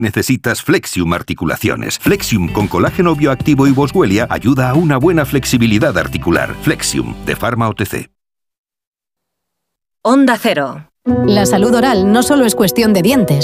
Necesitas Flexium Articulaciones. Flexium con colágeno bioactivo y boswellia ayuda a una buena flexibilidad articular. Flexium, de Pharma OTC. Onda Cero. La salud oral no solo es cuestión de dientes.